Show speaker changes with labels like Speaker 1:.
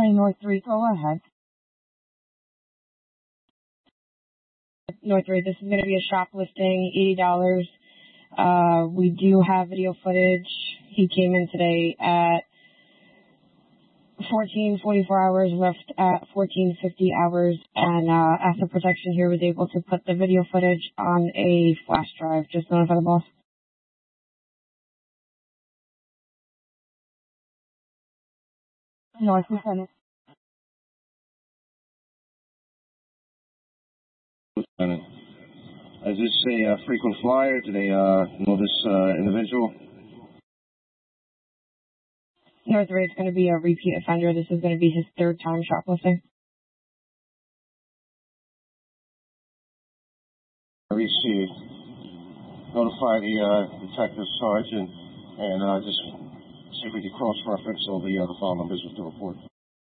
Speaker 1: North 3, go ahead. North 3, this is going to be a shoplifting, $80. We do have video footage. He came in today at 14:44 hours, left at 14:50 hours, and Asset Protection here was able to put the video footage on a flash drive. Just notify the boss. North Lieutenant.
Speaker 2: Lieutenant. Is this a frequent flyer? Do they know this individual?
Speaker 1: North 3 is going to be a repeat offender. This is going to be his third time shoplifting.
Speaker 2: Received. Notify the detective sergeant and just see if we can cross-reference all the file numbers with the report.